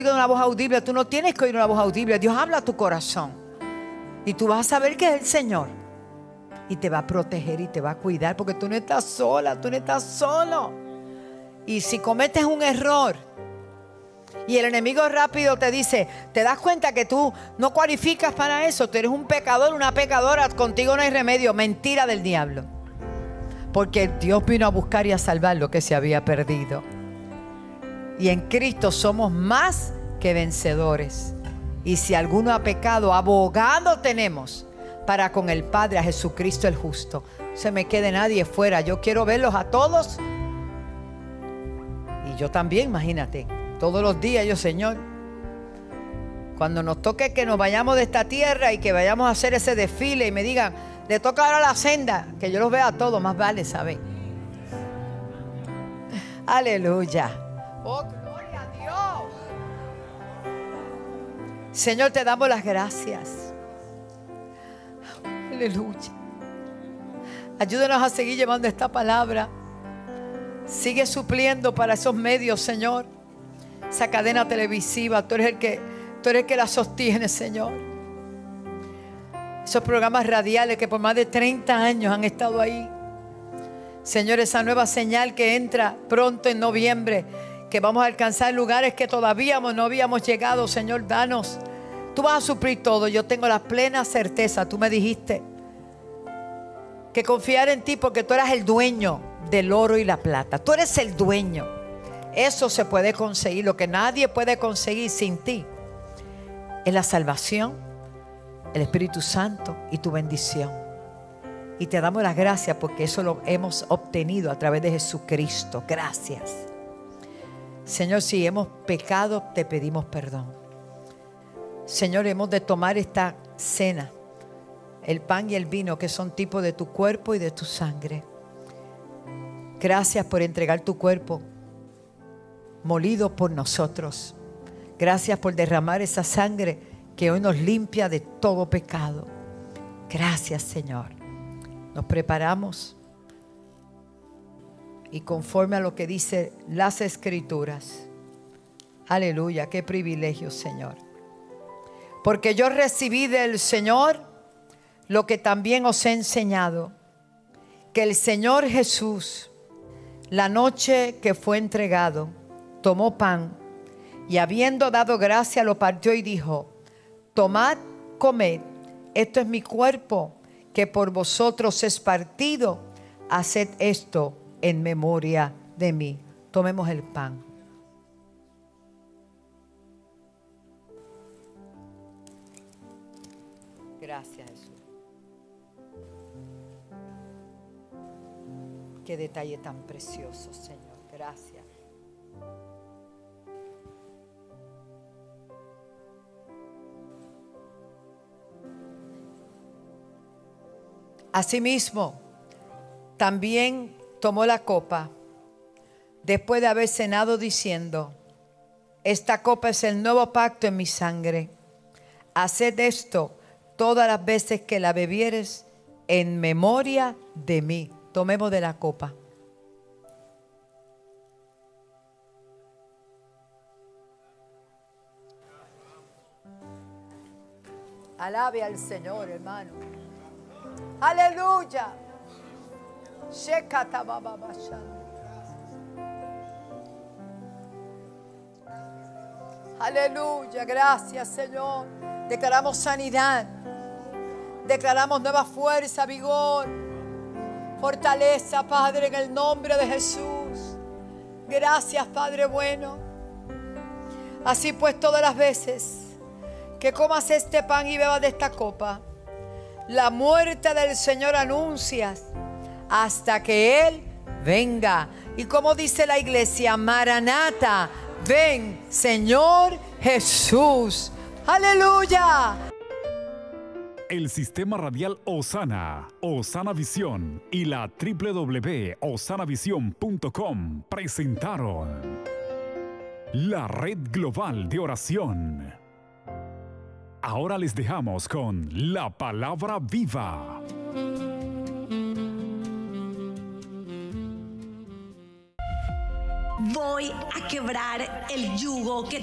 una voz audible. Tú no tienes que oír una voz audible. Dios habla a tu corazón. Y tú vas a saber que es el Señor. Y te va a proteger y te va a cuidar. Porque tú no estás sola, tú no estás solo. Y si cometes un error y el enemigo rápido te dice, te das cuenta que tú no cualificas para eso. Tú eres un pecador, una pecadora. Contigo no hay remedio. Mentira del diablo. Porque Dios vino a buscar y a salvar lo que se había perdido. Y en Cristo somos más que vencedores. Y si alguno ha pecado, abogado tenemos para con el Padre, a Jesucristo el justo. No se me quede nadie fuera. Yo quiero verlos a todos. Y yo también, imagínate. Todos los días yo, Señor, cuando nos toque que nos vayamos de esta tierra y que vayamos a hacer ese desfile y me digan, le toca ahora la senda, que yo los vea a todos, más vale, ¿saben? Aleluya. Oh, gloria a Dios. Señor, te damos las gracias. Aleluya. Ayúdanos a seguir llevando esta palabra. Sigue supliendo para esos medios, Señor. Esa cadena televisiva, tú eres el que la sostiene, Señor. Esos programas radiales que por más de 30 años han estado ahí. Señor, esa nueva señal que entra pronto en noviembre, que vamos a alcanzar lugares que todavía no habíamos llegado. Señor, danos. Tú vas a suplir todo. Yo tengo la plena certeza. Tú me dijiste que confiar en ti porque tú eras el dueño del oro y la plata. Tú eres el dueño. Eso se puede conseguir. Lo que nadie puede conseguir sin ti es la salvación, el Espíritu Santo y tu bendición. Y te damos las gracias porque eso lo hemos obtenido a través de Jesucristo. Gracias. Señor, si hemos pecado, te pedimos perdón. Señor, hemos de tomar esta cena, el pan y el vino, que son tipo de tu cuerpo y de tu sangre. Gracias por entregar tu cuerpo molido por nosotros. Gracias por derramar esa sangre que hoy nos limpia de todo pecado. Gracias, Señor. Nos preparamos y conforme a lo que dice las Escrituras. Aleluya, qué privilegio, Señor. Porque yo recibí del Señor lo que también os he enseñado, que el Señor Jesús, la noche que fue entregado, tomó pan y habiendo dado gracia lo partió y dijo: tomad, comed, esto es mi cuerpo que por vosotros es partido, haced esto en memoria de mí. Tomemos el pan. Gracias, Jesús. Qué detalle tan precioso, Señor. Gracias. Asimismo, también tomó la copa después de haber cenado diciendo: esta copa es el nuevo pacto en mi sangre. Haced esto todas las veces que la bebieres en memoria de mí. Tomemos de la copa. Alabe al Señor, hermano. Aleluya. Aleluya. Gracias, Señor. Declaramos sanidad. Declaramos nueva fuerza, vigor, fortaleza, Padre, en el nombre de Jesús. Gracias, Padre bueno. Así pues, todas las veces que comas este pan y bebas de esta copa, la muerte del Señor anuncias hasta que Él venga. Y como dice la iglesia, Maranata, ven, Señor Jesús. Aleluya. El Sistema Radial Osana, Osana Visión y la www.osanavision.com presentaron la Red Global de Oración. Ahora les dejamos con la palabra viva. Voy a quebrar el yugo que